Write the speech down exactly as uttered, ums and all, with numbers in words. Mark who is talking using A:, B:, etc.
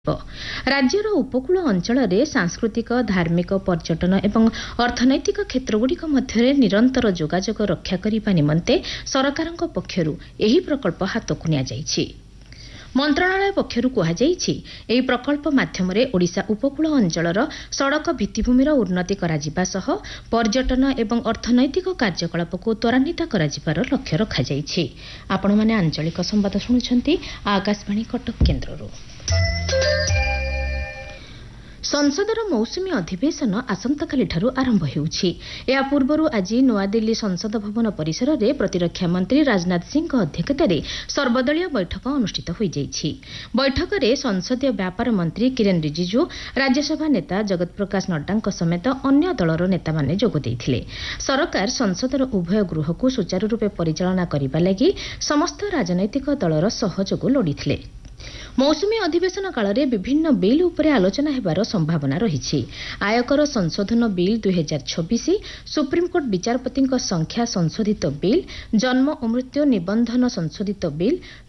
A: राज्यर उपकूल अंचल सांस्कृतिक धार्मिक पर्यटन एवं अर्थनैतिक क्षेत्रगुड़िक मध्य निरंतर जोगाजोग रक्षा करने निमंते सरकारक पक्षरु एही प्रकल्प हाथक नियाଯାଇଛି। मंत्रणालय पक्षरु कुहाଯାଇଛି एही प्रकल्प माध्यमरे ओडिशा उपकूल अंचलर सड़क भित्तिभूमिर उन्नति कराजिबा सह पर्यटन एवं अर्थनैतिक कार्यकलापको त्वरान्वित कराजिबार लक्ष्य रखाଯାଇଛି। आपण माने आंचलिक संवाद शुणुछंती आकाशवाणी कटक केन्द्ररू। संसदर मौसुमी अधिवेशन आसंताकालिठारु आरंभ हेउछि। या पूर्वरु आज नयादिल्ली संसद भवन परिसर में प्रतिरक्षा मंत्री राजनाथ सिंह अध्यक्षतार सर्वदलीय बैठक अनुष्ठित हो जाइछि। बैठक में संसदीय व्यापार मंत्री किरेन रिजिजू, राज्यसभा नेता जगत प्रकाश नड्डा समेत अन्य दलर नेता माने जोग देइथिले। सरकार संसदर उभय गृह को सुचारू रूपे परिचालना करिबा लागि समस्त राजनैतिक दलर सहयोग लोड़िथिले। मौसुमी अधिवेशन काल में विभिन्न बिल उपरे आलोचना हेबार संभावना रही। आयकर संशोधन बिल दुई हजार छब्बीस, सुप्रीमकोर्ट विचारपति संख्या संशोधित बिल, जन्म और मृत्यु निबंधन संशोधित बिल,